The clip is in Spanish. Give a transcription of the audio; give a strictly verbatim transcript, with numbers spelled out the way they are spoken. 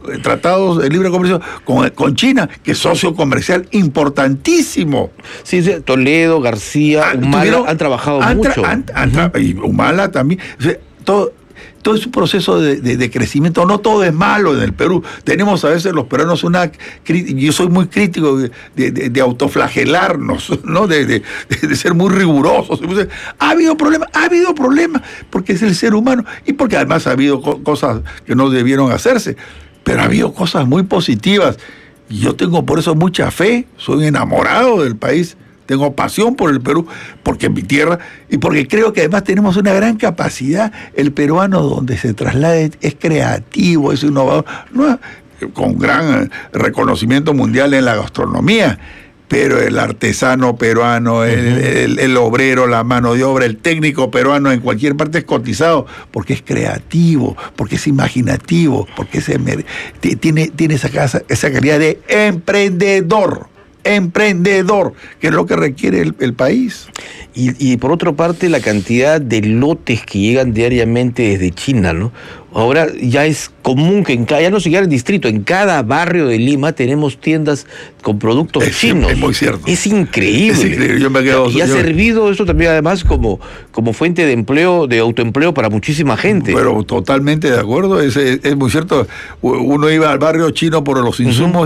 tratados de libre comercio con, con China, que es socio comercial importantísimo. Sí, sí, Toledo, García, Humala han trabajado han mucho. Han, han, uh-huh. Y Humala también. O sea, todo, todo es un proceso de, de, de crecimiento. No todo es malo en el Perú. Tenemos a veces los peruanos una... Yo soy muy crítico de, de, de, de autoflagelarnos, ¿no? De, de, de ser muy rigurosos. Ha habido problemas, ha habido problemas, porque es el ser humano y porque además ha habido co- cosas que no debieron hacerse. Pero ha habido cosas muy positivas. Y yo tengo por eso mucha fe. Soy enamorado del país. Tengo pasión por el Perú, porque es mi tierra, y porque creo que además tenemos una gran capacidad. El peruano, donde se traslade, es creativo, es innovador, no, con gran reconocimiento mundial en la gastronomía. Pero el artesano peruano, el, uh-huh. el, el obrero, la mano de obra, el técnico peruano en cualquier parte es cotizado, porque es creativo, porque es imaginativo, porque es, tiene, tiene esa, casa, esa calidad de emprendedor. Emprendedor, que es lo que requiere el, el país. Y, y por otra parte, la cantidad de lotes que llegan diariamente desde China, ¿no? Ahora ya es común que en cada, ya no siquiera el distrito, en cada barrio de Lima tenemos tiendas con productos es, chinos. Es muy cierto. Es increíble. Es increíble. Yo me quedo, y ha yo... servido eso también además como, como fuente de empleo, de autoempleo para muchísima gente. Pero totalmente de acuerdo, es, es, es muy cierto. Uno iba al barrio chino por los insumos. Uh-huh.